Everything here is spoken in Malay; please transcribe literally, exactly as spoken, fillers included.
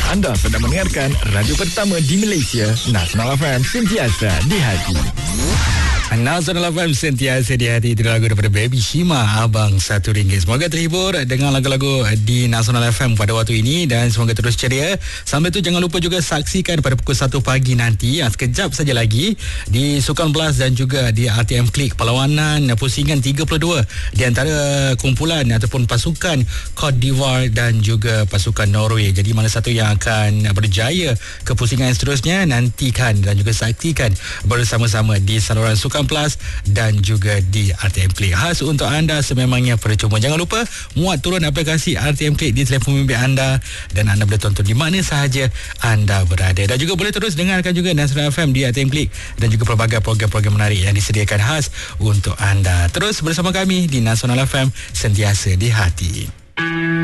Anda sedang mendengarkan radio pertama di Malaysia, Nasional F M, sentiasa di hati. Nasional F M, sentiasa di hati. Itu lagu daripada Baby Shima, Abang Satu Ringgit. Semoga terhibur dengan lagu-lagu di Nasional F M pada waktu ini dan semoga terus ceria. Sambil tu jangan lupa juga saksikan pada pukul satu pagi nanti, yang sekejap saja lagi, di Sukan Blast dan juga di R T M Klik, perlawanan pusingan tiga puluh dua di antara kumpulan ataupun pasukan Cote d'Ivoire dan juga pasukan Norway. Jadi mana satu yang akan berjaya ke pusingan seterusnya, nantikan dan juga saksikan bersama-sama di saluran Sukan Plus dan juga di R T M Klik. Khas untuk anda sememangnya percuma. Jangan lupa muat turun aplikasi R T M Klik di telefon bimbit anda dan anda boleh tonton di mana sahaja anda berada. Dan juga boleh terus dengarkan juga Nasional F M di R T M Klik dan juga pelbagai program-program menarik yang disediakan khas untuk anda. Terus bersama kami di Nasional F M, sentiasa di hati.